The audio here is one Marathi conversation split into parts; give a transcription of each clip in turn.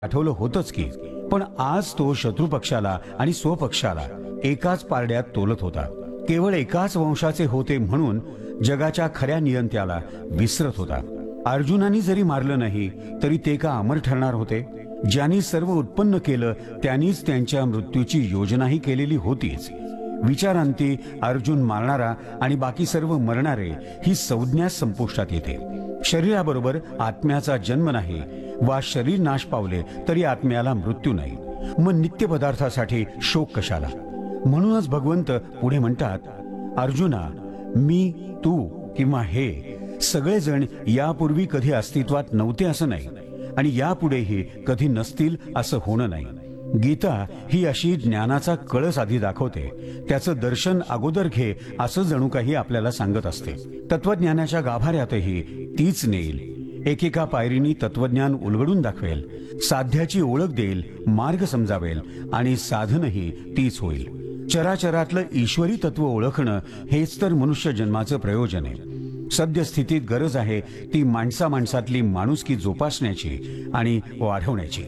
आठवलं होतंच की, पण आज तो शत्रू पक्षाला आणि स्वपक्षाला एकाच पारड्यात तोलत होता. केवळ एकाच वंशाचे होते म्हणून जगाच्या खऱ्या नियंत्याला विसरत होता. अर्जुनानी जरी मारलं नाही तरी ते का अमर ठरणार होते? ज्यांनी सर्व उत्पन्न केलं त्यांनीच त्यांच्या मृत्यूची योजनाही केलेली होतीच. विचारांती अर्जुन मारणारा आणि बाकी सर्व मरणारे ही संज्ञा संपुष्टात येते. शरीराबरोबर आत्म्याचा जन्म नाही, वा शरीर नाश पावले तरी आत्म्याला मृत्यू नाही. मग नित्य पदार्थासाठी शोक कशाला? म्हणूनच भगवंत पुढे म्हणतात, अर्जुना, मी, तू किंवा हे सगळेजण यापूर्वी कधी अस्तित्वात नव्हते असं नाही, आणि यापुढेही कधी नसतील असं होणं नाही. गीता ही अशी ज्ञानाचा कळस आधी दाखवते, त्याचं दर्शन अगोदर घे असं जणू काही आपल्याला सांगत असते. तत्वज्ञानाच्या गाभाऱ्यातही तीच नेईल. एकेका पायरीनी तत्वज्ञान उलगडून दाखवेल, साध्याची ओळख देईल, मार्ग समजावेल आणि साधनही तीच होईल. चराचरातलं ईश्वरी तत्व ओळखणं हेच तर मनुष्य जन्माचं प्रयोजन आहे. सद्यस्थितीत गरज आहे ती माणसामाणसातली माणुसकी जोपासण्याची आणि वाढवण्याची.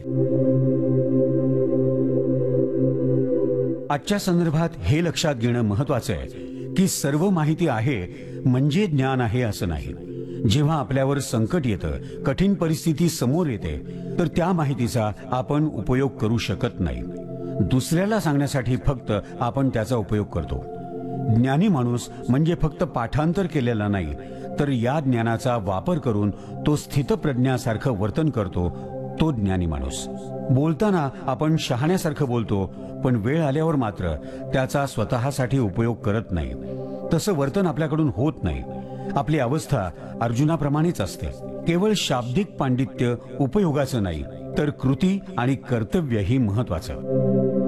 आजच्या संदर्भात हे लक्षात घेणं महत्वाचं आहे की सर्व माहिती आहे म्हणजे ज्ञान आहे असं नाही. जेव्हा आपल्यावर संकट येतं, कठीण परिस्थिती समोर येते, तर त्या माहितीचा आपण उपयोग करू शकत नाही. दुसऱ्याला सांगण्यासाठी फक्त आपण त्याचा उपयोग करतो. ज्ञानी माणूस म्हणजे फक्त पाठांतर केलेला नाही, तर या ज्ञानाचा वापर करून तो स्थितप्रज्ञासारखं वर्तन करतो, तो ज्ञानी माणूस. बोलताना आपण शहाण्यासारखं बोलतो, पण वेळ आल्यावर मात्र त्याचा स्वतःसाठी उपयोग करत नाही. तसं वर्तन आपल्याकडून होत नाही. आपली अवस्था अर्जुनाप्रमाणेच असते. केवळ शाब्दिक पांडित्य उपयोगाचं नाही, तर कृती आणि कर्तव्यही महत्वाचं.